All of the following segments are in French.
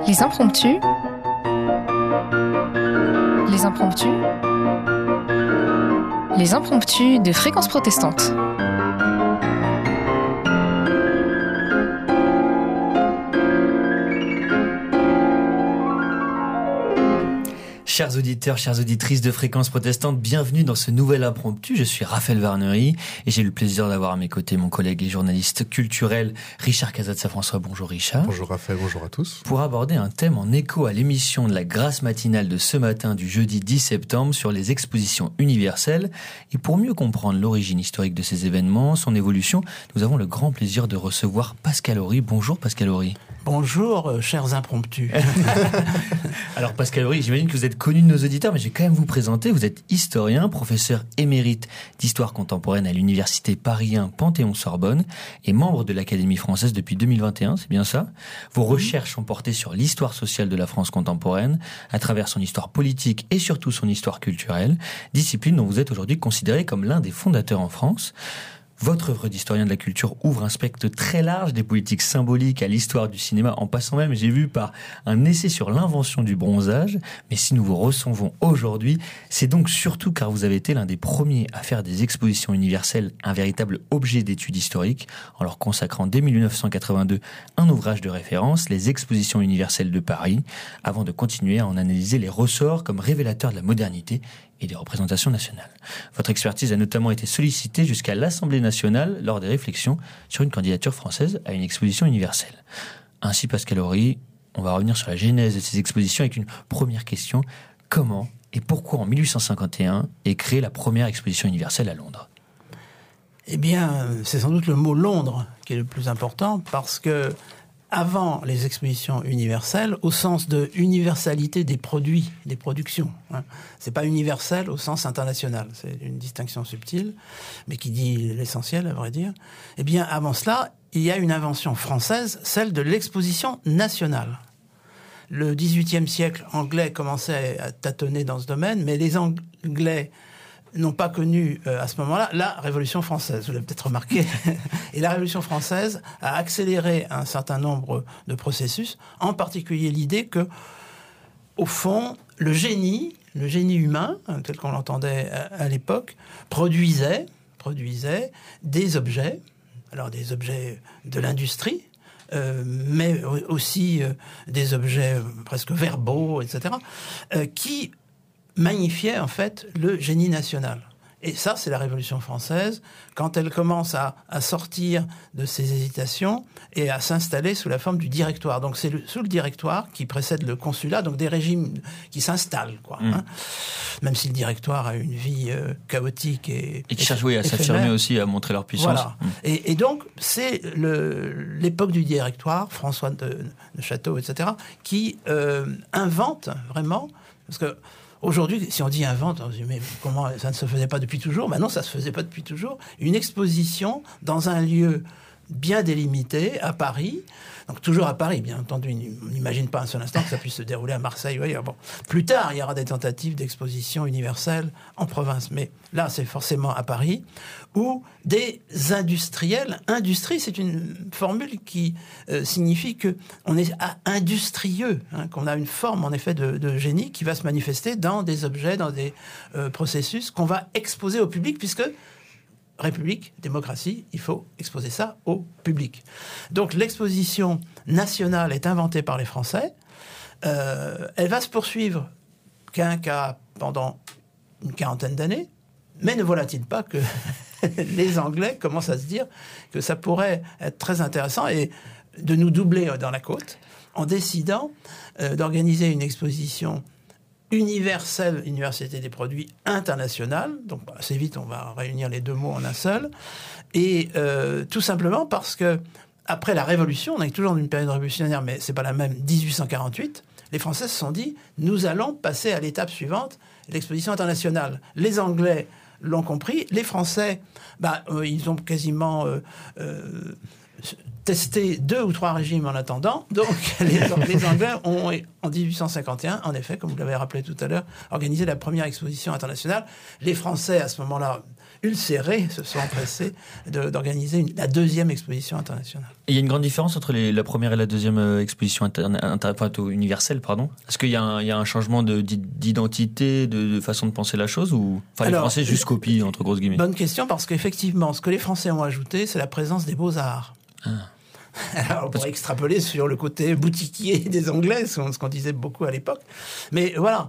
Les impromptus. Les impromptus. Les impromptus de Fréquence Protestante. Chers auditeurs, chères auditrices de Fréquence Protestante, bienvenue dans ce nouvel impromptu. Je suis Raphaël Varnery et j'ai le plaisir d'avoir à mes côtés mon collègue et journaliste culturel Richard Casazza-François. Bonjour Richard. Bonjour Raphaël, bonjour à tous. Pour aborder un thème en écho à l'émission de la Grâce matinale de ce matin du jeudi 10 septembre sur les expositions universelles. Et pour mieux comprendre l'origine historique de ces événements, son évolution, nous avons le grand plaisir de recevoir Pascal Horry. Bonjour Pascal Horry. Bonjour, chers impromptus. Alors Pascal Horry, j'imagine que vous êtes connu de nos auditeurs, mais je vais quand même vous présenter. Vous êtes historien, professeur émérite d'histoire contemporaine à l'université Paris 1 Panthéon-Sorbonne et membre de l'Académie française depuis 2021, c'est bien ça? Vos recherches ont porté sur l'histoire sociale de la France contemporaine, à travers son histoire politique et surtout son histoire culturelle, discipline dont vous êtes aujourd'hui considéré comme l'un des fondateurs en France. Votre œuvre d'historien de la culture ouvre un spectre très large des politiques symboliques à l'histoire du cinéma, en passant même, j'ai vu, par un essai sur l'invention du bronzage. Mais si nous vous recevons aujourd'hui, c'est donc surtout car vous avez été l'un des premiers à faire des expositions universelles un véritable objet d'étude historique, en leur consacrant dès 1982 un ouvrage de référence, les expositions universelles de Paris, avant de continuer à en analyser les ressorts comme révélateurs de la modernité et des représentations nationales. Votre expertise a notamment été sollicitée jusqu'à l'Assemblée nationale lors des réflexions sur une candidature française à une exposition universelle. Ainsi, Pascal Horry, on va revenir sur la genèse de ces expositions avec une première question. Comment et pourquoi en 1851 est créée la première exposition universelle à Londres ? Eh bien, c'est sans doute le mot Londres qui est le plus important parce que avant les expositions universelles, au sens de universalité des produits, des productions. C'est pas universel au sens international. C'est une distinction subtile, mais qui dit l'essentiel, à vrai dire. Eh bien, avant cela, il y a une invention française, celle de l'exposition nationale. Le XVIIIe siècle anglais commençait à tâtonner dans ce domaine, mais les Anglais n'ont pas connu à ce moment-là la Révolution française, vous l'avez peut-être remarqué. Et la Révolution française a accéléré un certain nombre de processus, en particulier l'idée que, au fond, le génie humain, tel qu'on l'entendait à l'époque, produisait des objets, alors des objets de l'industrie, mais aussi des objets presque verbaux, etc., qui magnifiait en fait le génie national. Et ça, c'est la Révolution française, quand elle commence à sortir de ses hésitations et à s'installer sous la forme du directoire. Donc c'est sous le directoire qui précède le consulat, donc des régimes qui s'installent, quoi. Même si le directoire a une vie chaotique et qui cherche à s'affirmer aussi, à montrer leur puissance. Voilà. Et donc c'est l'époque du directoire, François de Château, etc., qui invente vraiment, parce que aujourd'hui, si on dit invente, on se dit mais comment ça ne se faisait pas depuis toujours ? Ben non, ça ne se faisait pas depuis toujours. Une exposition dans un lieu bien délimité à Paris, donc toujours à Paris, bien entendu. On n'imagine pas un seul instant que ça puisse se dérouler à Marseille. Oui, bon. Plus tard, il y aura des tentatives d'exposition universelle en province, mais là, c'est forcément à Paris, où des industriels, industrie, c'est une formule qui signifie qu'on est industrieux, qu'on a une forme en effet de génie qui va se manifester dans des objets, dans des processus qu'on va exposer au public, puisque République, démocratie, il faut exposer ça au public. Donc l'exposition nationale est inventée par les Français. Elle va se poursuivre pendant une quarantaine d'années, mais ne voilà-t-il pas que les Anglais commencent à se dire que ça pourrait être très intéressant et de nous doubler dans la côte en décidant d'organiser une exposition universelle, Université des produits internationale. Donc assez vite, on va réunir les deux mots en un seul. Et tout simplement parce que après la Révolution, on est toujours dans une période révolutionnaire, mais c'est pas la même, 1848, les Français se sont dit, nous allons passer à l'étape suivante, l'exposition internationale. Les Anglais l'ont compris, les Français, ils ont quasiment testé 2 ou 3 régimes en attendant. Donc, les Anglais ont, en 1851, en effet, comme vous l'avez rappelé tout à l'heure, organisé la première exposition internationale. Les Français, à ce moment-là, ulcérés se sont empressés d'organiser la deuxième exposition internationale. Et il y a une grande différence entre la première et la deuxième exposition universelle, pardon. Est-ce qu'il y a un changement d'identité, de façon de penser la chose, ou les Français juste copient, entre grosses guillemets? Bonne question, parce qu'effectivement, ce que les Français ont ajouté, c'est la présence des beaux-arts. Alors, on pourrait extrapoler sur le côté boutiquier des Anglais, ce qu'on disait beaucoup à l'époque. Mais voilà,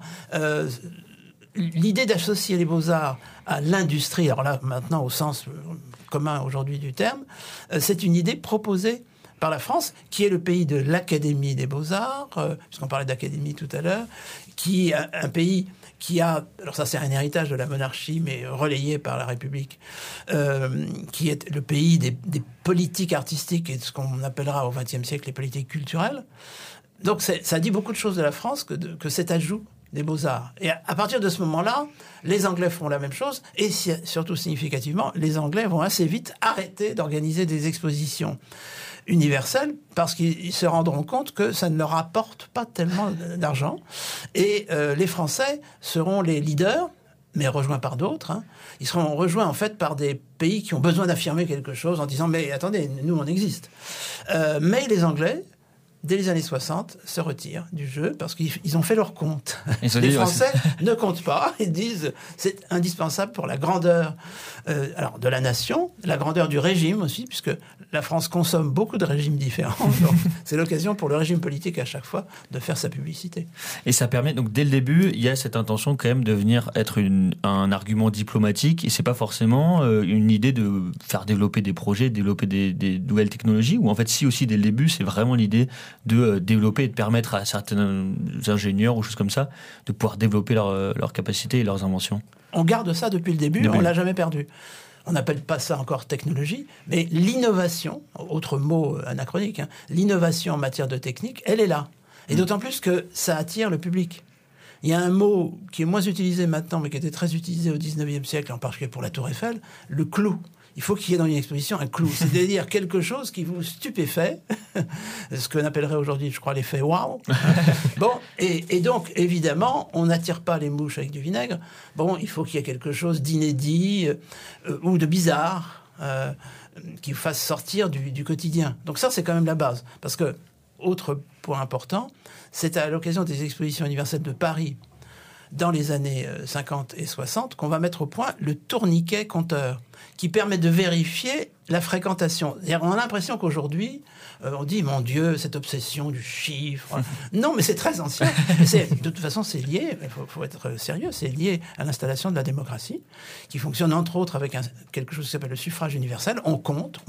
l'idée d'associer les beaux-arts à l'industrie, alors là, maintenant, au sens commun aujourd'hui du terme, c'est une idée proposée par la France, qui est le pays de l'Académie des Beaux-Arts, puisqu'on parlait d'Académie tout à l'heure, qui est un pays qui a, alors ça c'est un héritage de la monarchie, mais relayé par la République, qui est le pays des politiques artistiques et de ce qu'on appellera au XXe siècle les politiques culturelles. Donc ça dit beaucoup de choses de la France que cet ajout des Beaux-Arts. Et à partir de ce moment-là, les Anglais font la même chose, et surtout significativement, les Anglais vont assez vite arrêter d'organiser des expositions universelles, parce qu'ils se rendront compte que ça ne leur apporte pas tellement d'argent. Et les Français seront les leaders, mais rejoints par d'autres. Ils seront rejoints en fait par des pays qui ont besoin d'affirmer quelque chose en disant « mais attendez, nous on existe ». Mais les Anglais, dès les années 60, se retirent du jeu parce qu'ils ont fait leur compte. Les Français ne comptent pas. Ils disent c'est indispensable pour la grandeur alors de la nation, la grandeur du régime aussi, puisque la France consomme beaucoup de régimes différents. Donc c'est l'occasion pour le régime politique à chaque fois de faire sa publicité. Et ça permet, donc dès le début, il y a cette intention quand même de venir être un argument diplomatique, et c'est pas forcément une idée de faire développer des projets, développer des nouvelles technologies, ou en fait si aussi dès le début c'est vraiment l'idée de développer et de permettre à certains ingénieurs ou choses comme ça de pouvoir développer leurs capacités et leurs inventions. On garde ça depuis le début. On l'a jamais perdu. On n'appelle pas ça encore technologie, mais l'innovation, autre mot anachronique, l'innovation en matière de technique, elle est là. Et d'autant plus que ça attire le public. Il y a un mot qui est moins utilisé maintenant, mais qui était très utilisé au XIXe siècle, en particulier pour la Tour Eiffel, le clou. Il faut qu'il y ait dans une exposition un clou, c'est-à-dire quelque chose qui vous stupéfait, ce qu'on appellerait aujourd'hui, je crois, l'effet wow. Bon, et donc, évidemment, on n'attire pas les mouches avec du vinaigre. Bon, il faut qu'il y ait quelque chose d'inédit ou de bizarre qui vous fasse sortir du quotidien. Donc ça, c'est quand même la base. Parce que, autre point important, c'est à l'occasion des expositions universelles de Paris, dans les années 50 et 60, qu'on va mettre au point le tourniquet compteur, qui permet de vérifier la fréquentation. On a l'impression qu'aujourd'hui, on dit, mon Dieu, cette obsession du chiffre. Non, mais c'est très ancien. De toute façon, c'est lié, il faut être sérieux, c'est lié à l'installation de la démocratie, qui fonctionne entre autres avec quelque chose qui s'appelle le suffrage universel. On compte,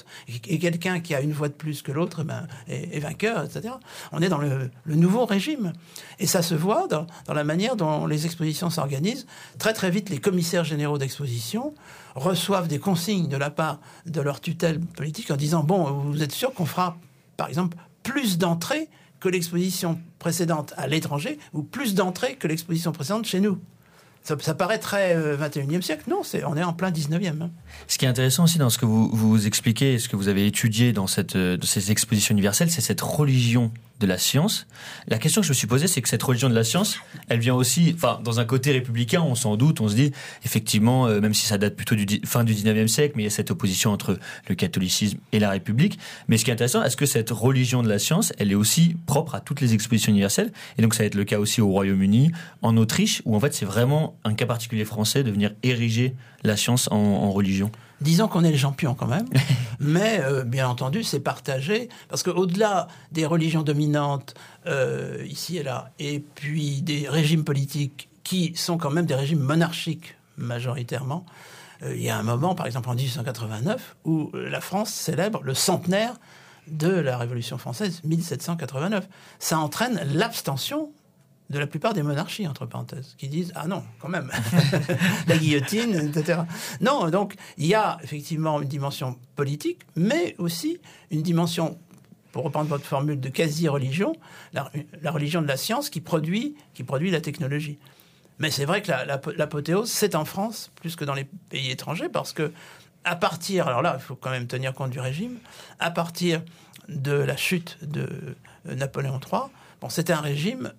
et quelqu'un qui a une voix de plus que l'autre est vainqueur, etc. On est dans le nouveau régime. Et ça se voit dans la manière dont les expositions s'organisent. Très, très vite, les commissaires généraux d'exposition reçoivent des consignes de la part de leur tutelle politique en disant « Bon, vous êtes sûr qu'on fera, par exemple, plus d'entrées que l'exposition précédente à l'étranger ou plus d'entrées que l'exposition précédente chez nous ?» Ça paraît très 21e siècle. Non, on est en plein 19e. Ce qui est intéressant aussi dans ce que vous expliquez et ce que vous avez étudié dans ces expositions universelles, c'est cette religion de la science. La question que je me suis posée, c'est que cette religion de la science, elle vient aussi, dans un côté républicain, on s'en doute, on se dit, effectivement, même si ça date plutôt fin du 19e siècle, mais il y a cette opposition entre le catholicisme et la République. Mais ce qui est intéressant, est-ce que cette religion de la science, elle est aussi propre à toutes les expositions universelles? Et donc ça va être le cas aussi au Royaume-Uni, en Autriche, où en fait c'est vraiment un cas particulier français de venir ériger la science en religion. Disons qu'on est les champions quand même, mais bien entendu c'est partagé, parce qu'au-delà des religions dominantes ici et là, et puis des régimes politiques qui sont quand même des régimes monarchiques majoritairement, il y a un moment, par exemple en 1889, où la France célèbre le centenaire de la Révolution française, 1789. Ça entraîne l'abstention de la plupart des monarchies, entre parenthèses, qui disent « Ah non, quand même, la guillotine, etc. » Non, donc il y a effectivement une dimension politique, mais aussi une dimension, pour reprendre votre formule, de quasi-religion, la religion de la science qui produit la technologie. Mais c'est vrai que l'apothéose, c'est en France, plus que dans les pays étrangers, parce que à partir, alors là, il faut quand même tenir compte du régime, à partir de la chute de Napoléon III, bon, c'était un régime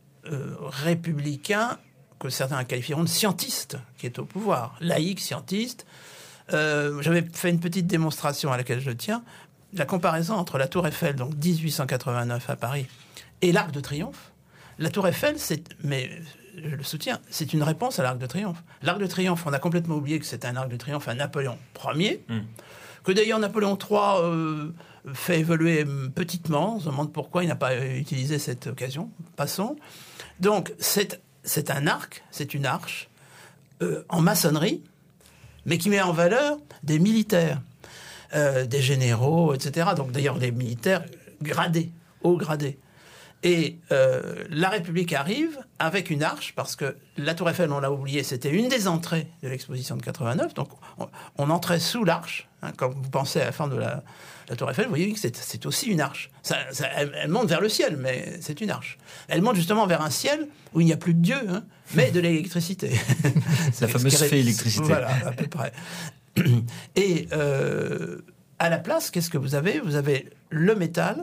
républicain que certains qualifieront de scientiste qui est au pouvoir, laïque, scientiste, j'avais fait une petite démonstration à laquelle je tiens, la comparaison entre la Tour Eiffel, donc 1889 à Paris, et l'Arc de Triomphe. La Tour Eiffel, mais je le soutiens, c'est une réponse à l'Arc de Triomphe. L'Arc de Triomphe, on a complètement oublié que c'était un Arc de Triomphe à Napoléon Ier, que d'ailleurs Napoléon III fait évoluer petitement. On se demande pourquoi il n'a pas utilisé cette occasion. Passons. Donc, c'est un arc, c'est une arche, en maçonnerie, mais qui met en valeur des militaires. Des généraux, etc. Donc d'ailleurs des militaires gradés, haut gradés. Et la République arrive avec une arche, parce que la Tour Eiffel, on l'a oublié, c'était une des entrées de l'exposition de 89. Donc on entrait sous l'arche. Quand vous pensez à la fin de la Tour Eiffel, vous voyez que c'est aussi une arche. Elle monte vers le ciel, mais c'est une arche. Elle monte justement vers un ciel où il n'y a plus de Dieu, mais de l'électricité. La fameuse fée électricité. Voilà, à peu près. Et à la place, qu'est-ce que vous avez ? Vous avez le métal.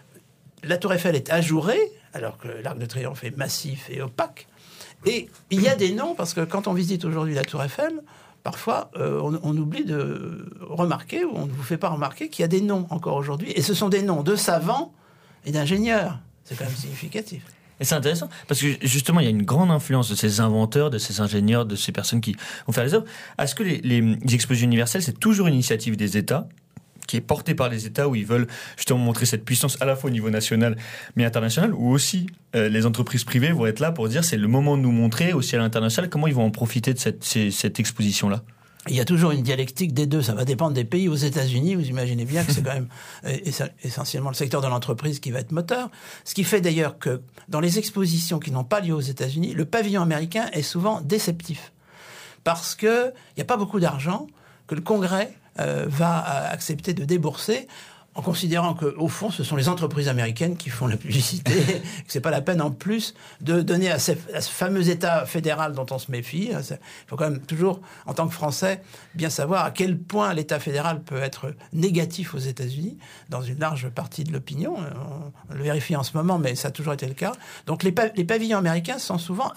La Tour Eiffel est ajourée, alors que l'Arc de Triomphe est massif et opaque. Et il y a des noms, parce que quand on visite aujourd'hui la Tour Eiffel, parfois on oublie de remarquer, ou on ne vous fait pas remarquer qu'il y a des noms encore aujourd'hui. Et ce sont des noms de savants et d'ingénieurs. C'est quand même significatif. Et c'est intéressant, parce que justement, il y a une grande influence de ces inventeurs, de ces ingénieurs, de ces personnes qui vont faire les œuvres. Est-ce que les expositions universelles, c'est toujours une initiative des États, qui est portée par les États, où ils veulent justement montrer cette puissance à la fois au niveau national, mais international, ou aussi les entreprises privées vont être là pour dire c'est le moment de nous montrer aussi à l'international comment ils vont en profiter de cette exposition-là? Il y a toujours une dialectique des deux, ça va dépendre des pays. Aux États-Unis, vous imaginez bien que c'est quand même essentiellement le secteur de l'entreprise qui va être moteur. Ce qui fait d'ailleurs que dans les expositions qui n'ont pas lieu aux États-Unis, le pavillon américain est souvent déceptif. Parce qu'il n'y a pas beaucoup d'argent que le Congrès va accepter de débourser, en considérant qu'au fond, ce sont les entreprises américaines qui font la publicité, que c'est pas la peine en plus de donner à ce fameux État fédéral dont on se méfie. Il faut quand même toujours, en tant que Français, bien savoir à quel point l'État fédéral peut être négatif aux États-Unis, dans une large partie de l'opinion. On le vérifie en ce moment, mais ça a toujours été le cas. Donc les pavillons américains sont souvent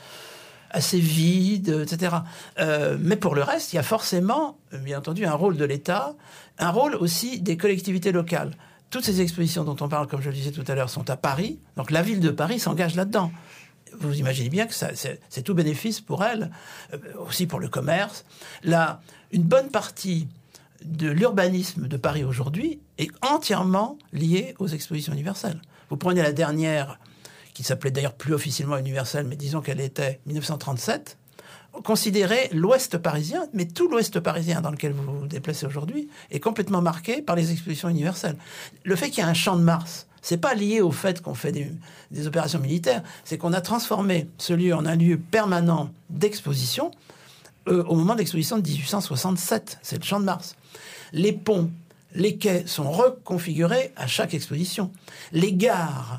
assez vides, etc. Mais pour le reste, il y a forcément, bien entendu, un rôle de l'État, un rôle aussi des collectivités locales. Toutes ces expositions dont on parle, comme je le disais tout à l'heure, sont à Paris. Donc la ville de Paris s'engage là-dedans. Vous imaginez bien que c'est tout bénéfice pour elle, aussi pour le commerce. Là, une bonne partie de l'urbanisme de Paris aujourd'hui est entièrement liée aux expositions universelles. Vous prenez la dernière, qui s'appelait d'ailleurs plus officiellement universelle, mais disons qu'elle était 1937, considérait l'Ouest parisien, mais tout l'Ouest parisien dans lequel vous vous déplacez aujourd'hui, est complètement marqué par les expositions universelles. Le fait qu'il y a un champ de Mars, c'est pas lié au fait qu'on fait des opérations militaires, c'est qu'on a transformé ce lieu en un lieu permanent d'exposition au moment de l'exposition de 1867. C'est le champ de Mars. Les ponts, les quais sont reconfigurés à chaque exposition. Les gares,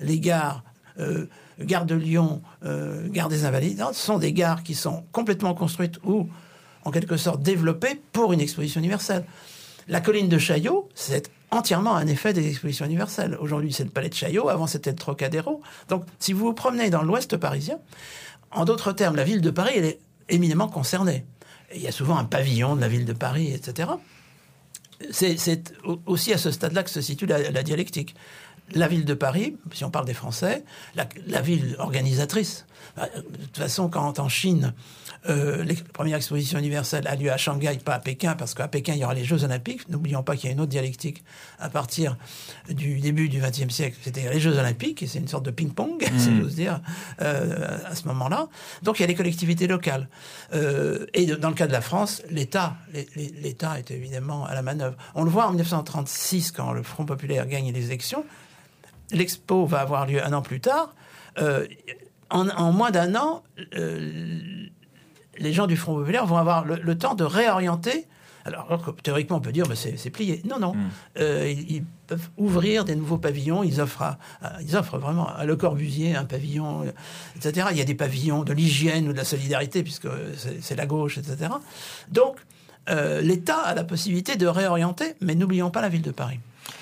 gare de Lyon, gare des Invalides, ce sont des gares qui sont complètement construites ou, en quelque sorte, développées pour une exposition universelle. La colline de Chaillot, c'est entièrement un effet des expositions universelles. Aujourd'hui, c'est le palais de Chaillot, avant c'était le Trocadéro. Donc, si vous vous promenez dans l'Ouest parisien, en d'autres termes, la ville de Paris, elle est éminemment concernée. Et il y a souvent un pavillon de la ville de Paris, etc. C'est aussi à ce stade-là que se situe la dialectique. La ville de Paris, si on parle des Français, la ville organisatrice. De toute façon, quand en Chine, les premières expositions universelles a lieu à Shanghai, pas à Pékin, parce qu'à Pékin, il y aura les Jeux Olympiques. N'oublions pas qu'il y a une autre dialectique à partir du début du XXe siècle. C'était les Jeux Olympiques, et c'est une sorte de ping-pong, si j'ose dire, à ce moment-là. Donc, il y a les collectivités locales. Et dans le cas de la France, l'État est évidemment à la manœuvre. On le voit en 1936, quand le Front populaire gagne les élections. L'expo va avoir lieu un an plus tard. En moins d'un an, les gens du Front populaire vont avoir le temps de réorienter. Alors théoriquement, on peut dire que c'est plié. Non. Ils peuvent ouvrir des nouveaux pavillons. Ils offrent vraiment à Le Corbusier un pavillon, etc. Il y a des pavillons de l'hygiène ou de la solidarité, puisque c'est la gauche, etc. Donc, l'État a la possibilité de réorienter, mais n'oublions pas la ville de Paris.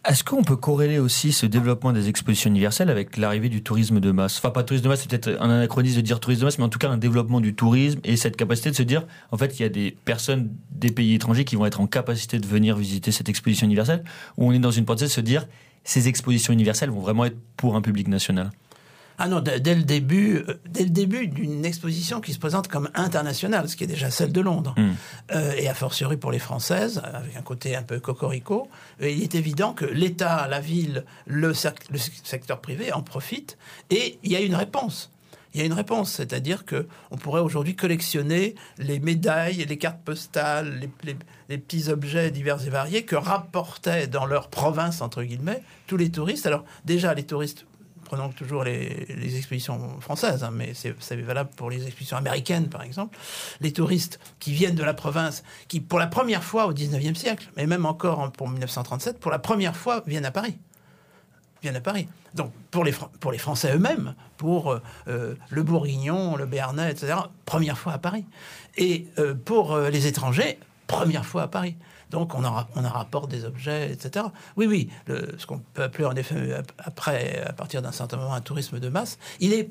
Est-ce qu'on peut corréler aussi ce développement des expositions universelles avec l'arrivée du tourisme de masse ? Enfin, pas tourisme de masse, c'est peut-être un anachronisme de dire tourisme de masse, mais en tout cas un développement du tourisme et cette capacité de se dire, en fait, il y a des personnes des pays étrangers qui vont être en capacité de venir visiter cette exposition universelle, où on est dans une pensée de se dire, ces expositions universelles vont vraiment être pour un public national. Ah non, dès le début d'une exposition qui se présente comme internationale, ce qui est déjà celle de Londres, et a fortiori pour les Françaises, avec un côté un peu cocorico, il est évident que l'État, la ville, le secteur privé en profitent, et il y a une réponse. Il y a une réponse, c'est-à-dire qu'on pourrait aujourd'hui collectionner les médailles, les cartes postales, les petits objets divers et variés que rapportaient dans leur province, entre guillemets, tous les touristes. Alors déjà, les touristes... Prenons toujours les expositions françaises, mais c'est valable pour les expositions américaines, par exemple. Les touristes qui viennent de la province, qui, pour la première fois au XIXe siècle, mais même encore pour 1937, pour la première fois, viennent à Paris. Donc, pour les Français eux-mêmes, pour le Bourguignon, le Béarnais, etc., première fois à Paris. Et pour les étrangers, première fois à Paris. Donc, on en rapporte des objets, etc. Oui, ce qu'on peut appeler, en effet, après, à partir d'un certain moment, un tourisme de masse,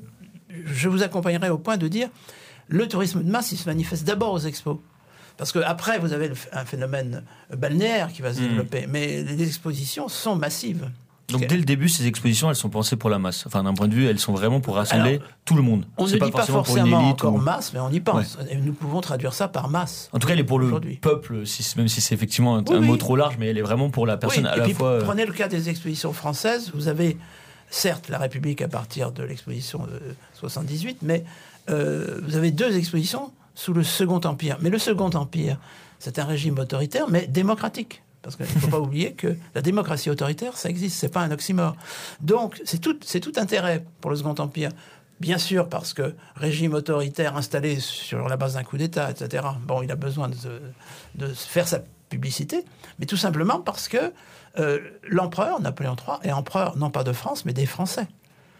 je vous accompagnerai au point de dire, le tourisme de masse, il se manifeste d'abord aux expos. Parce qu'après, vous avez un phénomène balnéaire qui va se développer. Mais les expositions sont massives. Donc dès le début, ces expositions, elles sont pensées pour la masse. Enfin, d'un point de vue, elles sont vraiment pour rassembler tout le monde. On ne dit pas forcément encore masse, mais on y pense. Ouais. Et nous pouvons traduire ça par masse. En tout cas, elle est pour le peuple, même si c'est effectivement un mot trop large, mais elle est vraiment pour la personne à la fois... Prenez le cas des expositions françaises. Vous avez, certes, la République à partir de l'exposition de 78, mais vous avez 2 expositions sous le Second Empire. Mais le Second Empire, c'est un régime autoritaire, mais démocratique. Parce qu'il ne faut pas oublier que la démocratie autoritaire, ça existe, c'est pas un oxymore. Donc, c'est tout intérêt pour le Second Empire. Bien sûr, parce que régime autoritaire installé sur la base d'un coup d'État, etc., bon, il a besoin de faire sa publicité, mais tout simplement parce que l'empereur, Napoléon III, est empereur non pas de France, mais des Français.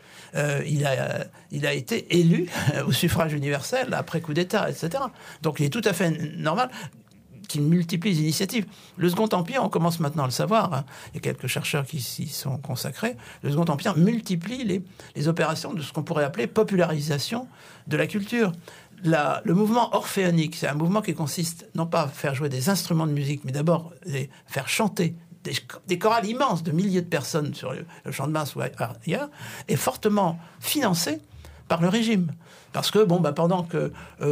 Il a été élu au suffrage universel après coup d'État, etc. Donc, il est tout à fait normal qu'il multiplie les initiatives. Le Second Empire, on commence maintenant à le savoir, hein. Il y a quelques chercheurs qui s'y sont consacrés. Le Second Empire multiplie les opérations de ce qu'on pourrait appeler popularisation de la culture. Le mouvement orphéonique, c'est un mouvement qui consiste non pas à faire jouer des instruments de musique, mais d'abord faire chanter des chorales immenses de milliers de personnes sur le champ de Mars ou ailleurs, est fortement financé par le régime. Parce que, pendant que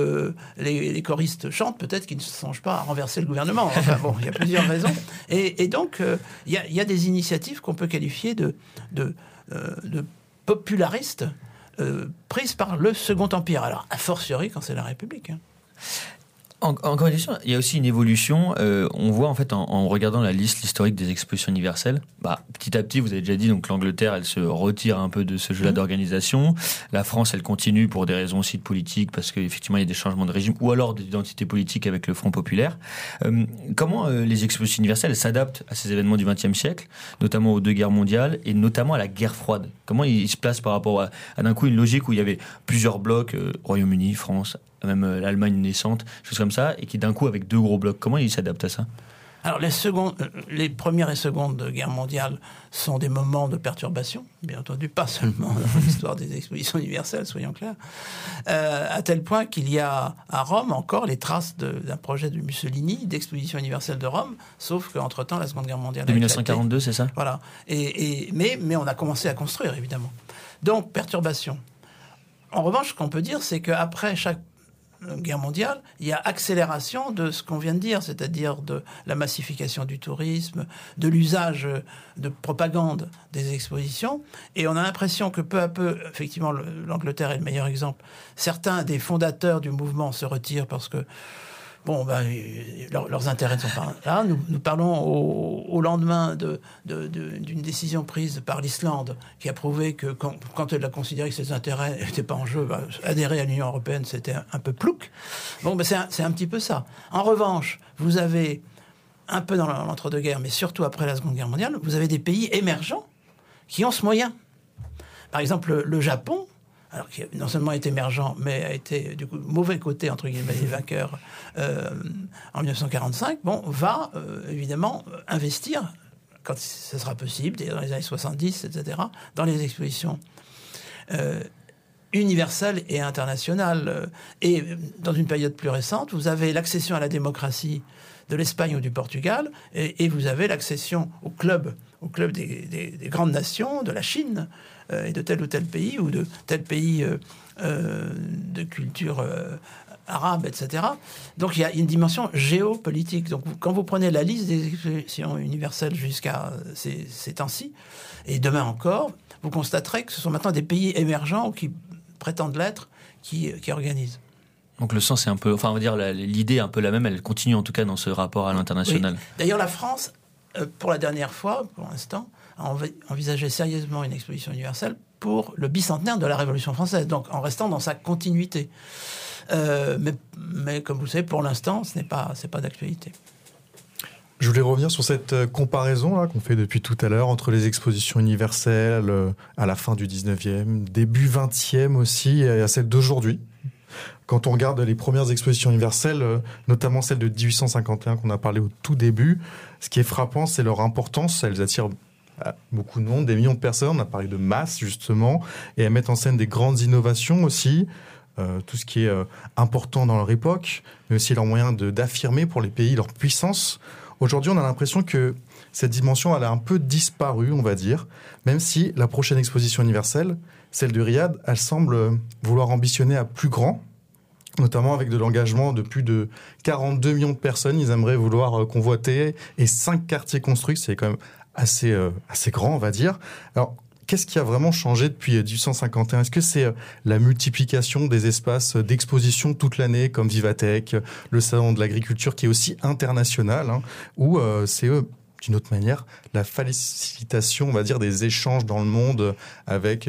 les choristes chantent, peut-être qu'ils ne songent pas à renverser le gouvernement. Enfin, il y a plusieurs raisons. Et donc, il y a des initiatives qu'on peut qualifier de popularistes prises par le Second Empire. Alors, a fortiori, quand c'est la République. Hein. Encore une question, il y a aussi une évolution. On voit en fait en regardant la liste historique des expositions universelles, petit à petit, vous avez déjà dit, donc l'Angleterre, elle se retire un peu de ce jeu-là d'organisation. La France, elle continue pour des raisons aussi de politique, parce qu'effectivement, il y a des changements de régime, ou alors d'identité politique avec le Front populaire. Comment les expositions universelles s'adaptent à ces événements du XXe siècle, notamment aux 2 guerres mondiales, et notamment à la guerre froide? Comment ils se placent par rapport à d'un coup une logique où il y avait plusieurs blocs, Royaume-Uni, France, même l'Allemagne naissante, choses comme ça, et qui d'un coup avec 2 gros blocs, comment ils s'adaptent à ça? Alors les premières et secondes guerres mondiales sont des moments de perturbation, bien entendu, pas seulement dans l'histoire des expositions universelles, soyons clairs, à tel point qu'il y a à Rome encore les traces d'un projet de Mussolini d'exposition universelle de Rome, sauf qu'entre-temps la Seconde Guerre mondiale de 1942, c'est ça? Voilà. Mais on a commencé à construire, évidemment. Donc, perturbation. En revanche, ce qu'on peut dire, c'est qu'après chaque guerre mondiale, il y a accélération de ce qu'on vient de dire, c'est-à-dire de la massification du tourisme, de l'usage de propagande des expositions, et on a l'impression que peu à peu, effectivement, l'Angleterre est le meilleur exemple, certains des fondateurs du mouvement se retirent parce que leurs intérêts ne sont pas là. Nous parlons au lendemain d'une décision prise par l'Islande qui a prouvé que quand elle a considéré que ses intérêts n'étaient pas en jeu, adhérer à l'Union européenne, c'était un peu plouc. C'est un petit peu ça. En revanche, vous avez, un peu dans l'entre-deux-guerres, mais surtout après la Seconde Guerre mondiale, vous avez des pays émergents qui ont ce moyen. Par exemple, le Japon, alors qui non seulement est émergent, mais a été du coup mauvais côté entre guillemets des vainqueurs en 1945, va évidemment investir quand ce sera possible, dans les années 70, etc., dans les expositions universelle et internationale. Et dans une période plus récente, vous avez l'accession à la démocratie de l'Espagne ou du Portugal, et vous avez l'accession au club des grandes nations, de la Chine, et de tel ou tel pays, ou de tel pays de culture arabe, etc. Donc il y a une dimension géopolitique. Donc quand vous prenez la liste des expositions universelles jusqu'à ces temps-ci, et demain encore, vous constaterez que ce sont maintenant des pays émergents qui prétendent l'être, qui organisent. Donc le sens est un peu, enfin on va dire l'idée est un peu la même, elle continue en tout cas dans ce rapport à l'international. Oui. D'ailleurs la France, pour la dernière fois, pour l'instant, a envisagé sérieusement une exposition universelle pour le bicentenaire de la Révolution française, donc en restant dans sa continuité. Mais comme vous le savez, pour l'instant, c'est pas d'actualité. Je voulais revenir sur cette comparaison là, qu'on fait depuis tout à l'heure entre les expositions universelles à la fin du 19e, début 20e aussi, et à celle d'aujourd'hui. Quand on regarde les premières expositions universelles, notamment celle de 1851 qu'on a parlé au tout début, ce qui est frappant, c'est leur importance. Elles attirent beaucoup de monde, des millions de personnes. On a parlé de masse, justement, et elles mettent en scène des grandes innovations aussi. Tout ce qui est important dans leur époque, mais aussi leur moyen d'affirmer pour les pays leur puissance. Aujourd'hui, on a l'impression que cette dimension, elle a un peu disparu, on va dire, même si la prochaine exposition universelle, celle de Riyad, elle semble vouloir ambitionner à plus grand, notamment avec de l'engagement de plus de 42 millions de personnes. Ils aimeraient vouloir convoiter et 5 quartiers construits, c'est quand même assez grand, on va dire. Alors, qu'est-ce qui a vraiment changé depuis 1851 ? Est-ce que c'est la multiplication des espaces d'exposition toute l'année, comme Vivatech, le salon de l'agriculture qui est aussi international, ou c'est d'une autre manière la facilitation, on va dire, des échanges dans le monde avec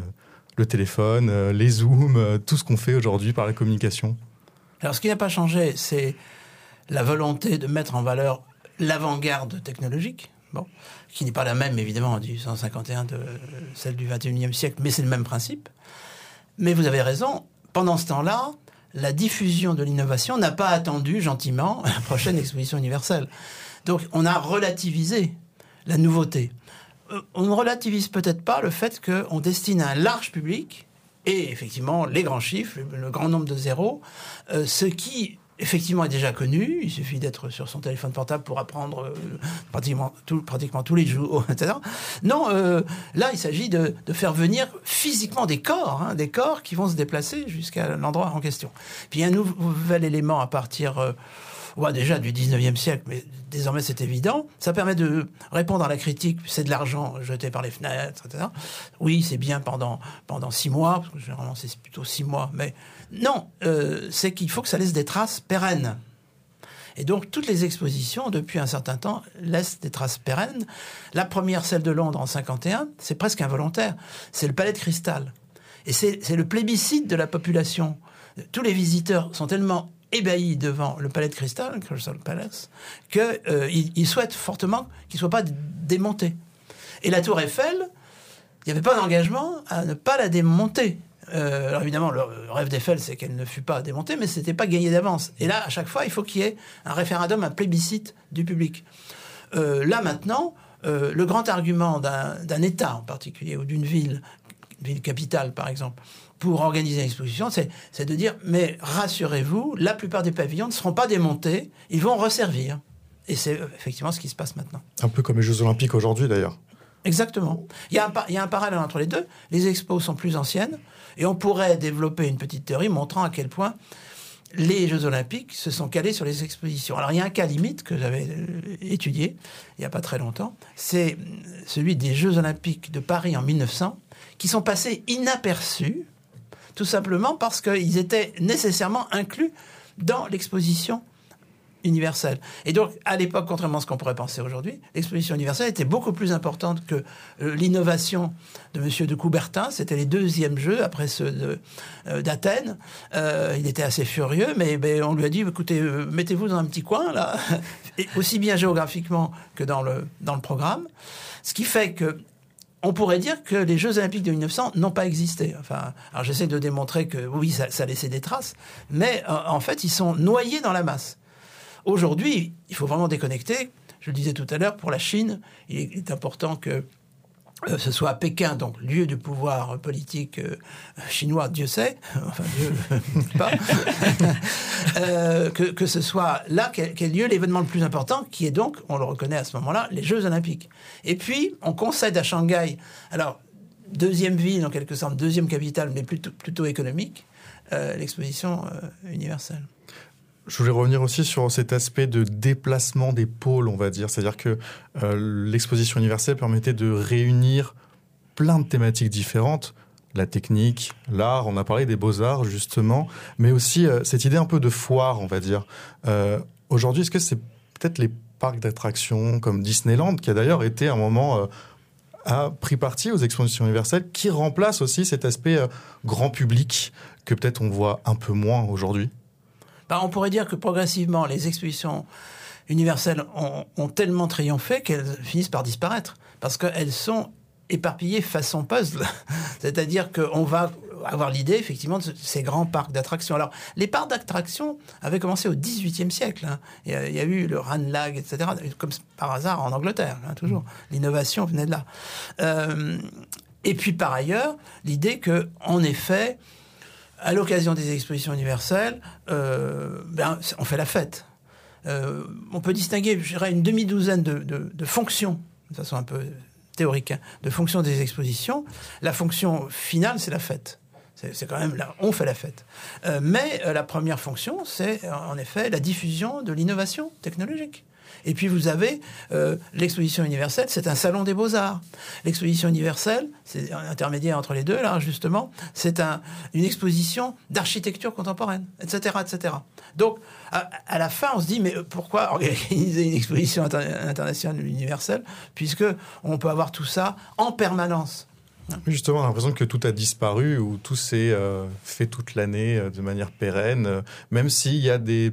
le téléphone, les zooms, tout ce qu'on fait aujourd'hui par la communication ? Alors, ce qui n'a pas changé, c'est la volonté de mettre en valeur l'avant-garde technologique. Bon, qui n'est pas la même, évidemment, en 1851 de celle du XXIe siècle, mais c'est le même principe. Mais vous avez raison, pendant ce temps-là, la diffusion de l'innovation n'a pas attendu, gentiment, la prochaine exposition universelle. Donc, on a relativisé la nouveauté. On ne relativise peut-être pas le fait qu'on destine à un large public, et effectivement, les grands chiffres, le grand nombre de zéros, ce qui effectivement est déjà connu. Il suffit d'être sur son téléphone portable pour apprendre pratiquement tous les jours, etc. Non, là, il s'agit de faire venir physiquement des corps qui vont se déplacer jusqu'à l'endroit en question. Puis il y a un nouvel élément à partir déjà du 19e siècle, mais désormais c'est évident. Ça permet de répondre à la critique, c'est de l'argent jeté par les fenêtres, etc. Oui, c'est bien pendant 6 mois, parce que généralement c'est plutôt 6 mois, mais non, c'est qu'il faut que ça laisse des traces pérennes. Et donc toutes les expositions, depuis un certain temps, laissent des traces pérennes. La première, celle de Londres en 51, c'est presque involontaire. C'est le Palais de Cristal. Et c'est le plébiscite de la population. Tous les visiteurs sont tellement ébahis devant le Palais de Cristal, Crystal Palace, qu'ils souhaitent fortement qu'il ne soit pas démonté. Et la Tour Eiffel, il n'y avait pas d'engagement à ne pas la démonter. Alors évidemment, le rêve d'Eiffel, c'est qu'elle ne fut pas démontée, mais ce n'était pas gagné d'avance. Et là, à chaque fois, il faut qu'il y ait un référendum, un plébiscite du public. Là, maintenant, le grand argument d'un État en particulier, ou d'une ville capitale, par exemple, pour organiser une exposition, c'est de dire, mais rassurez-vous, la plupart des pavillons ne seront pas démontés, ils vont resservir. Et c'est effectivement ce qui se passe maintenant. Un peu comme les Jeux Olympiques aujourd'hui, d'ailleurs. Exactement. Il y a un parallèle entre les deux. Les expos sont plus anciennes, et on pourrait développer une petite théorie montrant à quel point les Jeux Olympiques se sont calés sur les expositions. Alors, il y a un cas limite que j'avais étudié il n'y a pas très longtemps, c'est celui des Jeux Olympiques de Paris en 1900, qui sont passés inaperçus, tout simplement parce qu'ils étaient nécessairement inclus dans l'exposition universelle. Et donc, à l'époque, contrairement à ce qu'on pourrait penser aujourd'hui, l'exposition universelle était beaucoup plus importante que l'innovation de M. de Coubertin. C'était les deuxièmes Jeux, après ceux d'Athènes. Il était assez furieux, mais on lui a dit, écoutez, mettez-vous dans un petit coin, là, et aussi bien géographiquement que dans le programme. Ce qui fait que on pourrait dire que les Jeux Olympiques de 1900 n'ont pas existé. Enfin, alors j'essaie de démontrer que oui, ça laissait des traces, mais en fait, ils sont noyés dans la masse. Aujourd'hui, il faut vraiment déconnecter. je le disais tout à l'heure, pour la Chine, il est important que ce soit à Pékin, donc lieu du pouvoir politique chinois, Dieu sait, enfin Dieu pas, que ce soit là qu'ait lieu l'événement le plus important, qui est donc, on le reconnaît à ce moment-là, les Jeux Olympiques. Et puis, on concède à Shanghai, alors deuxième ville en quelque sorte, deuxième capitale, mais plutôt économique, l'exposition universelle. Je voulais revenir aussi sur cet aspect de déplacement des pôles, on va dire. C'est-à-dire que l'exposition universelle permettait de réunir plein de thématiques différentes. La technique, l'art, on a parlé des beaux-arts justement, mais aussi cette idée un peu de foire, on va dire. Aujourd'hui, est-ce que c'est peut-être les parcs d'attractions comme Disneyland, qui a d'ailleurs été à un moment... a pris parti aux expositions universelles, qui remplace aussi cet aspect grand public que peut-être on voit un peu moins aujourd'hui? On pourrait dire que progressivement, les expositions universelles ont tellement triomphé qu'elles finissent par disparaître, parce qu'elles sont éparpillées façon puzzle. C'est-à-dire qu'on va avoir l'idée, effectivement, de ces grands parcs d'attractions. Alors, les parcs d'attractions avaient commencé au XVIIIe siècle. Hein. Il y a eu le Ranelagh, etc., comme par hasard en Angleterre, hein, toujours. L'innovation venait de là. Et puis, par ailleurs, l'idée que, en effet, à l'occasion des expositions universelles, on fait la fête. On peut distinguer, je dirais, une demi-douzaine de fonctions, de façon un peu théorique, hein, de fonctions des expositions. La fonction finale, c'est la fête. C'est quand même là, on fait la fête. Mais la première fonction, c'est en effet la diffusion de l'innovation technologique. Et puis vous avez l'exposition universelle, c'est un salon des beaux-arts. L'exposition universelle, c'est un intermédiaire entre les deux, là, justement, c'est une exposition d'architecture contemporaine, etc., etc. Donc, à la fin, on se dit, mais pourquoi organiser une exposition internationale universelle, puisque on peut avoir tout ça en permanence. Justement, on a l'impression que tout a disparu, ou tout s'est fait toute l'année de manière pérenne, même s'il y a des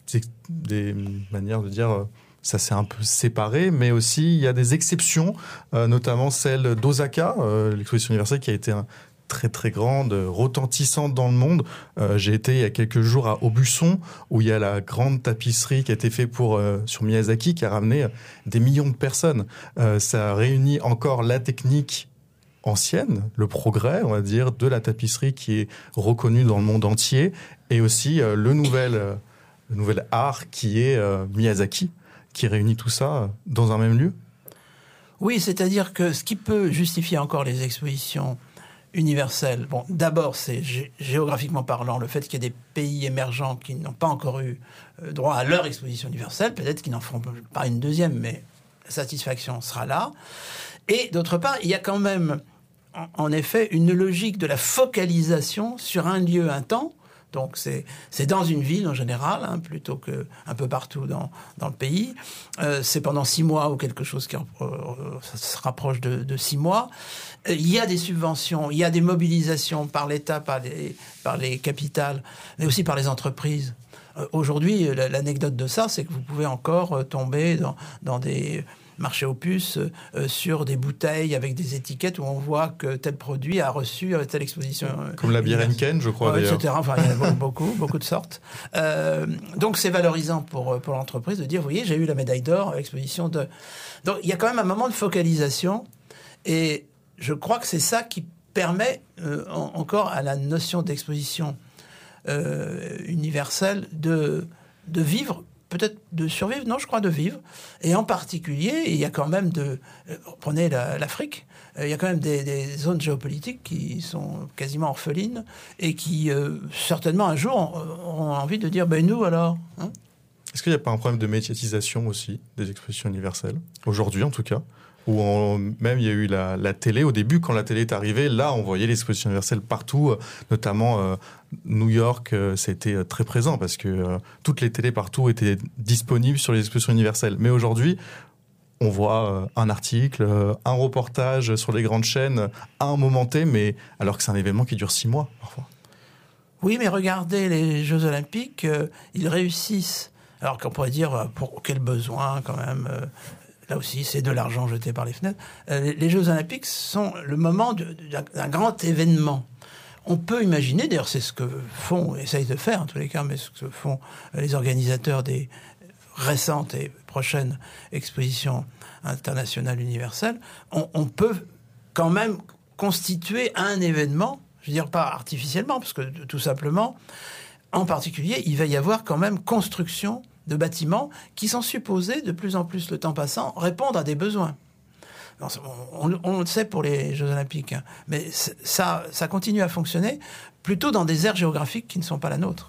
manières de dire... ça s'est un peu séparé, mais aussi il y a des exceptions, notamment celle d'Osaka, l'exposition universelle qui a été très très grande, retentissante dans le monde. J'ai été il y a quelques jours à Aubusson, où il y a la grande tapisserie qui a été faite sur Miyazaki, qui a ramené des millions de personnes. Ça réunit encore la technique ancienne, le progrès, on va dire, de la tapisserie qui est reconnue dans le monde entier, et aussi le nouvel art qui est Miyazaki, qui réunit tout ça dans un même lieu? Oui, c'est-à-dire que ce qui peut justifier encore les expositions universelles, bon, d'abord, c'est géographiquement parlant, le fait qu'il y ait des pays émergents qui n'ont pas encore eu droit à leur exposition universelle, peut-être qu'ils n'en feront pas une deuxième, mais la satisfaction sera là. Et d'autre part, il y a quand même, en effet, une logique de la focalisation sur un lieu, un temps. Donc c'est dans une ville en général, hein, plutôt que un peu partout dans le pays. C'est pendant 6 mois ou quelque chose qui ça se rapproche de 6 mois. Il y a des subventions, il y a des mobilisations par l'État, par les capitales, mais aussi par les entreprises. Aujourd'hui, l'anecdote de ça, c'est que vous pouvez encore tomber dans des marché aux puces sur des bouteilles avec des étiquettes où on voit que tel produit a reçu telle exposition. Comme la bière Henken, je crois, d'ailleurs. Etc. Enfin, il y en a beaucoup de sortes. Donc, c'est valorisant pour l'entreprise de dire, vous voyez, j'ai eu la médaille d'or à l'exposition de... Donc, il y a quand même un moment de focalisation et je crois que c'est ça qui permet encore à la notion d'exposition universelle de vivre, peut-être de survivre, non, je crois de vivre. Et en particulier, il y a quand même prenez l'Afrique, il y a quand même des zones géopolitiques qui sont quasiment orphelines et qui, certainement, un jour, auront envie de dire, ben nous alors, hein. Est-ce qu'il n'y a pas un problème de médiatisation aussi des expositions universelles, aujourd'hui en tout cas, où même il y a eu la télé au début, quand la télé est arrivée, là on voyait les expositions universelles partout, notamment New York, c'était très présent parce que toutes les télés partout étaient disponibles sur les expositions universelles. Mais aujourd'hui, on voit un article, un reportage sur les grandes chaînes à un moment T, mais alors que c'est un événement qui dure 6 mois parfois. Oui, mais regardez les Jeux Olympiques, ils réussissent. Alors qu'on pourrait dire, pour quel besoin quand même là aussi, c'est de l'argent jeté par les fenêtres. Les Jeux Olympiques sont le moment d'un grand événement. On peut imaginer, d'ailleurs c'est ce que essayent de faire en tous les cas, mais ce que font les organisateurs des récente et prochaine exposition internationale universelle, on peut quand même constituer un événement, je veux dire pas artificiellement, parce que tout simplement, en particulier, il va y avoir quand même construction de bâtiments qui sont supposés, de plus en plus le temps passant, répondre à des besoins. On le sait pour les Jeux Olympiques, hein, mais ça continue à fonctionner plutôt dans des aires géographiques qui ne sont pas la nôtre.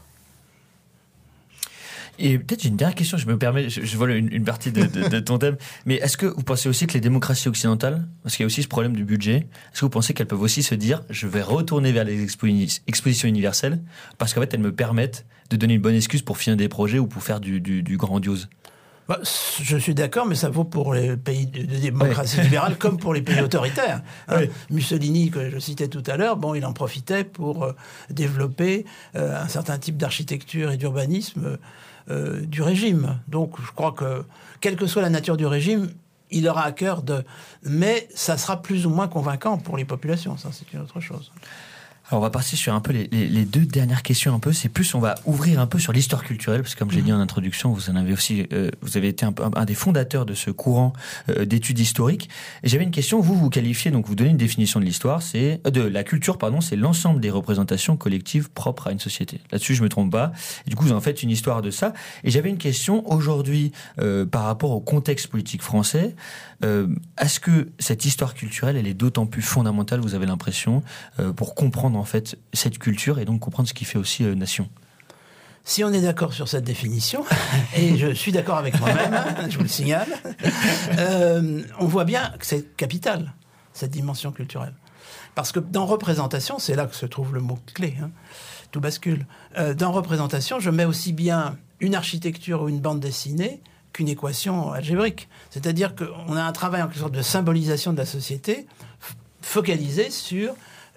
Et peut-être j'ai une dernière question, je me permets, je vole une partie de ton thème, mais est-ce que vous pensez aussi que les démocraties occidentales, parce qu'il y a aussi ce problème du budget, est-ce que vous pensez qu'elles peuvent aussi se dire je vais retourner vers les expositions universelles parce qu'en fait elles me permettent de donner une bonne excuse pour finir des projets ou pour faire du grandiose? Je suis d'accord, mais ça vaut pour les pays de démocratie libérale comme pour les pays autoritaires. Hein. Mussolini, que je citais tout à l'heure, il en profitait pour développer un certain type d'architecture et d'urbanisme du régime. Donc je crois que, quelle que soit la nature du régime, il aura à cœur de... Mais ça sera plus ou moins convaincant pour les populations, ça c'est une autre chose. Alors on va passer sur un peu les deux dernières questions un peu. C'est plus on va ouvrir un peu sur l'histoire culturelle parce que comme j'ai dit en introduction, vous en avez aussi, vous avez été un des fondateurs de ce courant d'études historiques. Et j'avais une question. Vous qualifiez donc vous donnez une définition de l'histoire, c'est de la culture pardon, c'est l'ensemble des représentations collectives propres à une société. Là-dessus je me trompe pas. Et du coup vous en faites une histoire de ça. Et j'avais une question aujourd'hui par rapport au contexte politique français. Est-ce que cette histoire culturelle elle est d'autant plus fondamentale, vous avez l'impression, pour comprendre en fait cette culture et donc comprendre ce qui fait aussi nation? Si on est d'accord sur cette définition, et je suis d'accord avec moi-même, je vous le signale, on voit bien que c'est capital, cette dimension culturelle. Parce que dans représentation, c'est là que se trouve le mot-clé, hein, tout bascule. Dans représentation, je mets aussi bien une architecture ou une bande dessinée qu'une équation algébrique. C'est-à-dire qu'on a un travail en quelque sorte de symbolisation de la société focalisé sur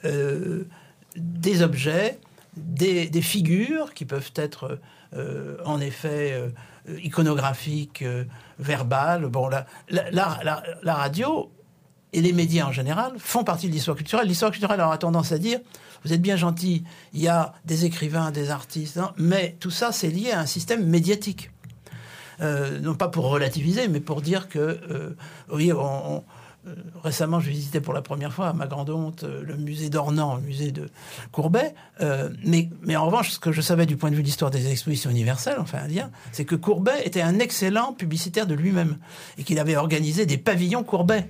des objets, des figures qui peuvent être en effet iconographiques, verbales. Bon, la radio et les médias en général font partie de l'histoire culturelle. L'histoire culturelle aura tendance à dire vous êtes bien gentil, il y a des écrivains, des artistes, hein, mais tout ça c'est lié à un système médiatique. Non pas pour relativiser, mais pour dire que oui, récemment, je visitais pour la première fois, à ma grande honte, le musée d'Ornans, le musée de Courbet. Mais en revanche, ce que je savais du point de vue de l'histoire des expositions universelles, enfin un lien, c'est que Courbet était un excellent publicitaire de lui-même et qu'il avait organisé des pavillons Courbet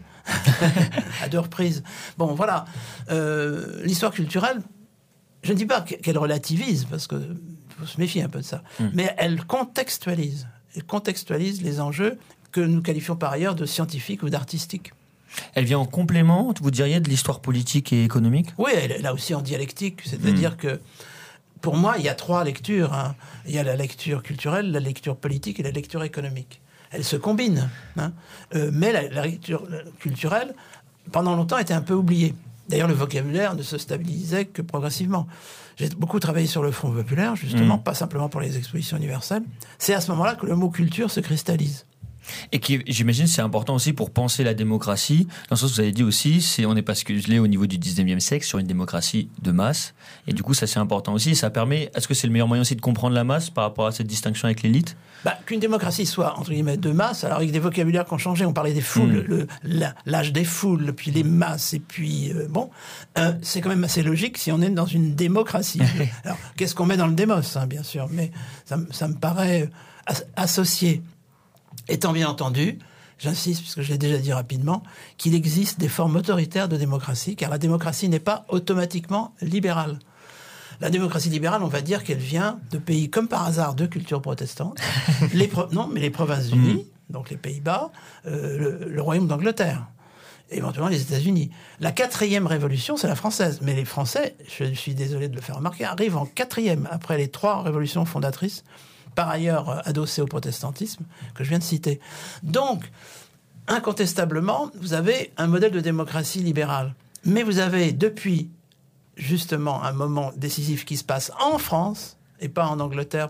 à 2 reprises. Bon, voilà. L'histoire culturelle, je ne dis pas qu'elle relativise, parce qu'il faut se méfier un peu de ça, mais elle contextualise. Elle contextualise les enjeux que nous qualifions par ailleurs de scientifiques ou d'artistiques. Elle vient en complément, vous diriez, de l'histoire politique et économique? Oui, elle est là aussi en dialectique. C'est-à-dire que, pour moi, il y a 3 lectures. Hein. Il y a la lecture culturelle, la lecture politique et la lecture économique. Elles se combinent. Hein. Mais la lecture culturelle, pendant longtemps, était un peu oubliée. D'ailleurs, le vocabulaire ne se stabilisait que progressivement. J'ai beaucoup travaillé sur le Front populaire, justement, pas simplement pour les expositions universelles. C'est à ce moment-là que le mot culture se cristallise. Et qui, j'imagine, c'est important aussi pour penser la démocratie. Dans le sens où vous avez dit aussi, on est basculé au niveau du 19e siècle sur une démocratie de masse. Et du coup, ça c'est important aussi. Ça permet, est-ce que c'est le meilleur moyen aussi de comprendre la masse par rapport à cette distinction avec l'élite? Qu'une démocratie soit, entre guillemets, de masse, alors avec des vocabulaires qui ont changé, on parlait des foules, l'âge des foules, puis les masses, et puis, c'est quand même assez logique si on est dans une démocratie. Alors, qu'est-ce qu'on met dans le démos, hein, bien sûr, mais ça me paraît associé. Étant bien entendu, j'insiste, puisque je l'ai déjà dit rapidement, qu'il existe des formes autoritaires de démocratie, car la démocratie n'est pas automatiquement libérale. La démocratie libérale, on va dire qu'elle vient de pays, comme par hasard, de culture protestante. Non, mais les Provinces-Unies, donc les Pays-Bas, le Royaume d'Angleterre, éventuellement les États-Unis. La 4e révolution, c'est la française. Mais les Français, je suis désolé de le faire remarquer, arrivent en 4e, après les 3 révolutions fondatrices, par ailleurs adossé au protestantisme, que je viens de citer. Donc, incontestablement, vous avez un modèle de démocratie libérale. Mais vous avez, depuis, justement, un moment décisif qui se passe en France, et pas en Angleterre,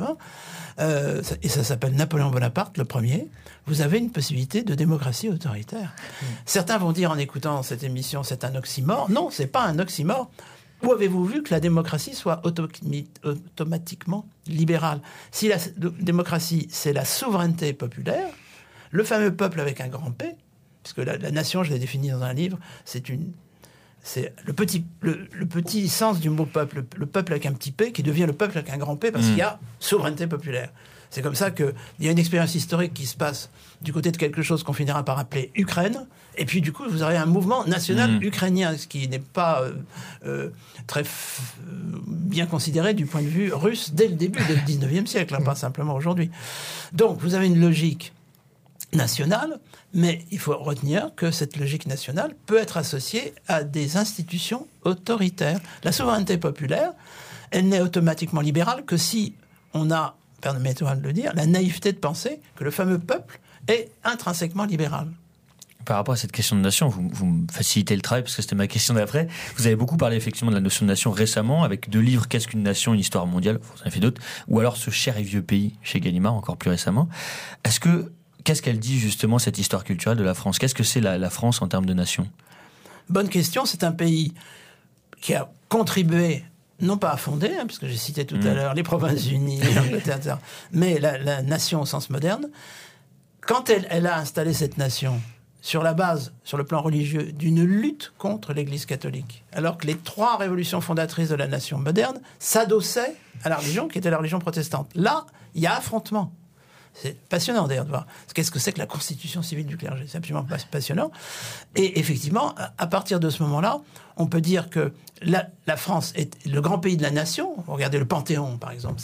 et ça s'appelle Napoléon Bonaparte, le premier, vous avez une possibilité de démocratie autoritaire. Certains vont dire, en écoutant cette émission, c'est un oxymore. Non, c'est pas un oxymore. Où avez-vous vu que la démocratie soit automatiquement libérale? Si la démocratie, c'est la souveraineté populaire, le fameux peuple avec un grand P, puisque la nation, je l'ai définie dans un livre, c'est le petit sens du mot peuple, le peuple avec un petit P qui devient le peuple avec un grand P parce qu'il y a souveraineté populaire. C'est comme ça qu'il y a une expérience historique qui se passe du côté de quelque chose qu'on finira par appeler Ukraine, et puis du coup vous aurez un mouvement national ukrainien, ce qui n'est pas très bien considéré du point de vue russe dès le début du 19e siècle, pas simplement aujourd'hui. Donc vous avez une logique nationale, mais il faut retenir que cette logique nationale peut être associée à des institutions autoritaires. La souveraineté populaire, elle n'est automatiquement libérale que si on a, permettez-moi de le dire, la naïveté de penser que le fameux peuple est intrinsèquement libéral. Par rapport à cette question de nation, vous me facilitez le travail parce que c'était ma question d'après. Vous avez beaucoup parlé effectivement de la notion de nation récemment avec 2 livres, Qu'est-ce qu'une nation, une histoire mondiale, vous en avez fait d'autres, ou alors Ce cher et vieux pays chez Gallimard, encore plus récemment. Qu'est-ce qu'elle dit justement, cette histoire culturelle de la France? Qu'est-ce que c'est la France en termes de nation? Bonne question. C'est un pays qui a contribué, non pas à fonder, puisque j'ai cité tout à l'heure les Provinces-Unies, l'Angleterre, etc., mais la nation au sens moderne. Quand elle a installé cette nation sur la base, sur le plan religieux, d'une lutte contre l'Église catholique, alors que les 3 révolutions fondatrices de la nation moderne s'adossaient à la religion qui était la religion protestante. Là, il y a affrontement. C'est passionnant d'ailleurs de voir qu'est-ce que c'est que la constitution civile du clergé. C'est absolument passionnant. Et effectivement, à partir de ce moment-là, on peut dire que la France est le grand pays de la nation. Regardez le Panthéon, par exemple.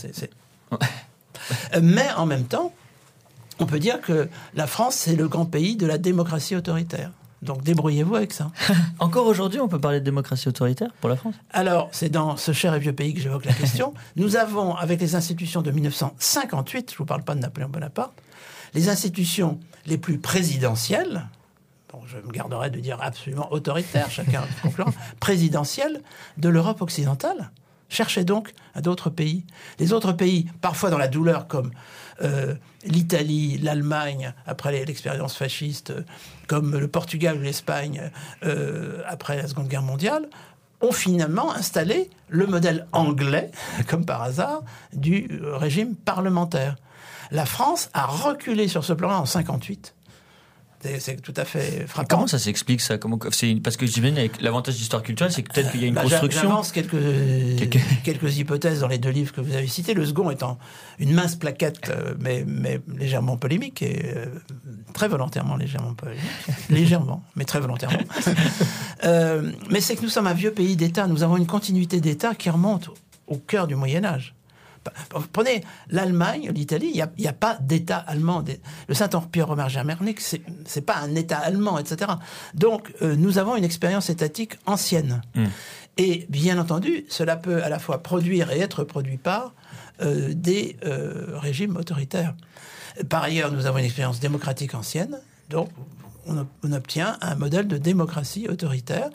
Mais en même temps, on peut dire que la France, c'est le grand pays de la démocratie autoritaire. Donc débrouillez-vous avec ça. Encore aujourd'hui, on peut parler de démocratie autoritaire pour la France? Alors, c'est dans ce cher et vieux pays que j'évoque la question. Nous avons, avec les institutions de 1958, je ne vous parle pas de Napoléon Bonaparte, les institutions les plus présidentielles, bon, je me garderai de dire absolument autoritaires, chacun conclura, présidentielles de l'Europe occidentale. Cherchez donc à d'autres pays. Les autres pays, parfois dans la douleur, comme l'Italie, l'Allemagne, après l'expérience fasciste, comme le Portugal ou l'Espagne, après la Seconde Guerre mondiale, ont finalement installé le modèle anglais, comme par hasard, du régime parlementaire. La France a reculé sur ce plan-là en 1958. C'est tout à fait frappant. Comment ça s'explique, ça? Parce que j'imagine, avec l'avantage d'histoire culturelle, c'est que peut-être qu'il y a une construction. J'avance quelques hypothèses dans les 2 livres que vous avez cités. Le second étant une mince plaquette, mais légèrement polémique, et très volontairement légèrement polémique. Légèrement, mais très volontairement. Mais c'est que nous sommes un vieux pays d'État. Nous avons une continuité d'État qui remonte au cœur du Moyen-Âge. Prenez l'Allemagne, l'Italie, il n'y a pas d'État allemand. Le Saint-Empire romain germanique, c'est pas un État allemand, etc. Donc, nous avons une expérience étatique ancienne. Et bien entendu, cela peut à la fois produire et être produit par des régimes autoritaires. Par ailleurs, nous avons une expérience démocratique ancienne, donc on obtient un modèle de démocratie autoritaire.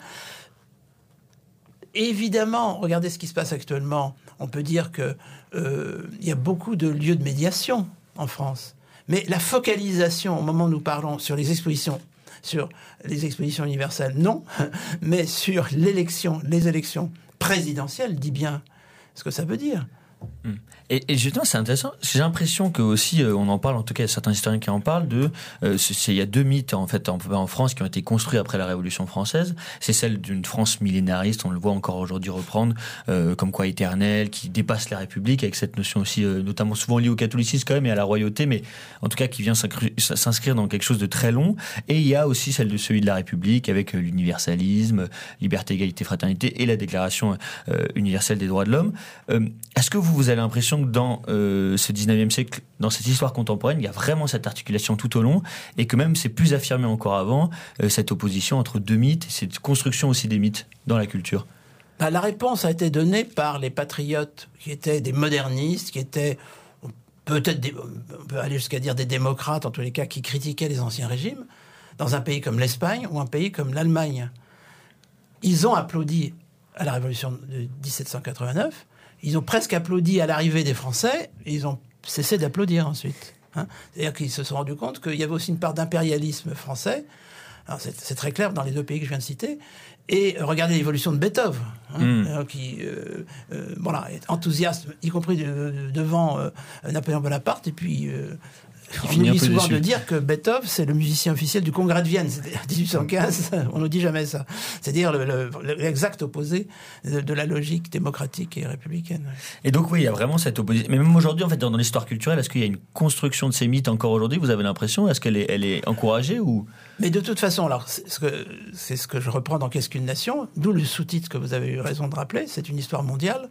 Évidemment, regardez ce qui se passe actuellement. On peut dire qu'il y a beaucoup de lieux de médiation en France. Mais la focalisation, au moment où nous parlons sur les expositions universelles, non. Mais sur les élections présidentielles, dit bien ce que ça veut dire. Et justement, c'est intéressant. J'ai l'impression que aussi, on en parle, en tout cas, il y a certains historiens qui en parlent il y a 2 mythes en fait en France qui ont été construits après la Révolution française. C'est celle d'une France millénariste, on le voit encore aujourd'hui reprendre, comme quoi éternelle, qui dépasse la République, avec cette notion aussi, notamment souvent liée au catholicisme quand même et à la royauté, mais en tout cas qui vient s'inscrire dans quelque chose de très long. Et il y a aussi celle de celui de la République avec l'universalisme, liberté, égalité, fraternité et la Déclaration universelle des droits de l'homme. Est-ce que vous avez l'impression que dans ce 19e siècle, dans cette histoire contemporaine, il y a vraiment cette articulation tout au long et que même c'est plus affirmé encore avant, cette opposition entre 2 mythes et cette construction aussi des mythes dans la culture? La réponse a été donnée par les patriotes qui étaient des modernistes, qui étaient peut-être, on peut aller jusqu'à dire des démocrates, en tous les cas, qui critiquaient les anciens régimes, dans un pays comme l'Espagne ou un pays comme l'Allemagne. Ils ont applaudi à la Révolution de 1789, ils ont presque applaudi à l'arrivée des Français, et ils ont cessé d'applaudir ensuite. C'est-à-dire qu'ils se sont rendus compte qu'il y avait aussi une part d'impérialisme français, Alors c'est très clair dans les 2 pays que je viens de citer. Et regardez l'évolution de Beethoven, qui voilà, est enthousiaste, y compris devant Napoléon Bonaparte. Et puis, on nous dit souvent de dire que Beethoven, c'est le musicien officiel du Congrès de Vienne. C'était en 1815, on ne dit jamais ça. C'est-à-dire l'exact opposé de la logique démocratique et républicaine. Et donc, oui, il y a vraiment cette opposition. Mais même aujourd'hui, en fait, dans l'histoire culturelle, est-ce qu'il y a une construction de ces mythes encore aujourd'hui? Vous avez l'impression? Est-ce qu'elle est encouragée ou... Mais de toute façon, alors, c'est ce que je reprends dans Qu'est-ce qu'une nation? D'où le sous-titre que vous avez eu raison de rappeler. C'est une histoire mondiale.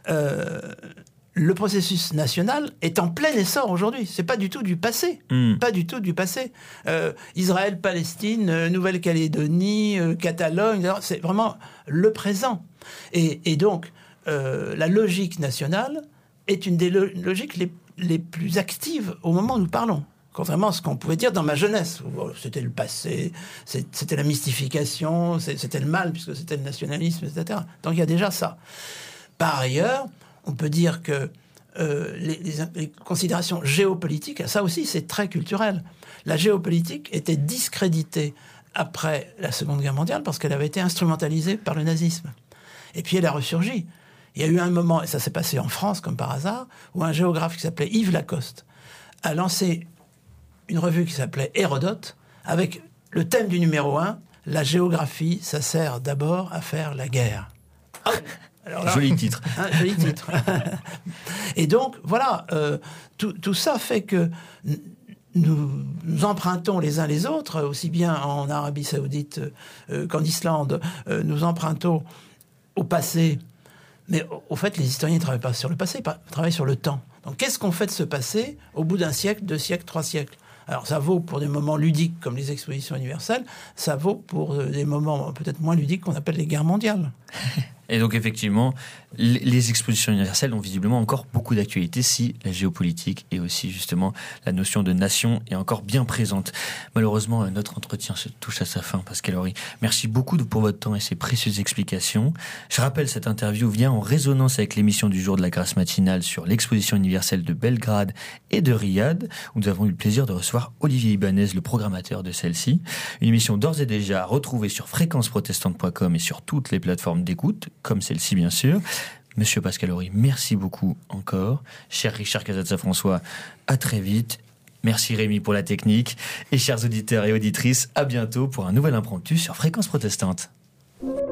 Le processus national est en plein essor aujourd'hui. C'est pas du tout du passé. Pas du tout du passé. Israël, Palestine, Nouvelle-Calédonie, Catalogne, c'est vraiment le présent. Et donc, la logique nationale est une des logiques les plus actives au moment où nous parlons. Contrairement à ce qu'on pouvait dire dans ma jeunesse. C'était le passé, c'était la mystification, c'était le mal, puisque c'était le nationalisme, etc. Donc il y a déjà ça. Par ailleurs, on peut dire que les considérations géopolitiques, ça aussi c'est très culturel. La géopolitique était discréditée après la Seconde Guerre mondiale parce qu'elle avait été instrumentalisée par le nazisme. Et puis elle a ressurgi. Il y a eu un moment, et ça s'est passé en France comme par hasard, où un géographe qui s'appelait Yves Lacoste a lancé une revue qui s'appelait Hérodote, avec le thème du numéro 1, la géographie, ça sert d'abord à faire la guerre. Oh, alors là, joli titre. Joli titre. Et donc, voilà, tout ça fait que nous empruntons les uns les autres, aussi bien en Arabie Saoudite qu'en Islande, nous empruntons au passé. Mais au fait, les historiens ne travaillent pas sur le passé, ils travaillent sur le temps. Donc, qu'est-ce qu'on fait de ce passé au bout d'un siècle, 2 siècles, 3 siècles? Alors, ça vaut pour des moments ludiques comme les expositions universelles, ça vaut pour des moments peut-être moins ludiques qu'on appelle les guerres mondiales. Et donc, effectivement, les expositions universelles ont visiblement encore beaucoup d'actualité si la géopolitique et aussi, justement, la notion de nation est encore bien présente. Malheureusement, notre entretien se touche à sa fin, Pascal Horry. Merci beaucoup pour votre temps et ces précieuses explications. Je rappelle, cette interview vient en résonance avec l'émission du jour de la Grâce matinale sur l'exposition universelle de Belgrade et de Riyad, où nous avons eu le plaisir de recevoir Olivier Ibanez, le programmateur de celle-ci. Une émission d'ores et déjà retrouvée sur fréquenceprotestante.com et sur toutes les plateformes d'écoute, comme celle-ci bien sûr. Monsieur Pascal Horry, merci beaucoup encore. Cher Richard Casazza-François, à très vite. Merci Rémi pour la technique. Et chers auditeurs et auditrices, à bientôt pour un nouvel impromptu sur Fréquence Protestante.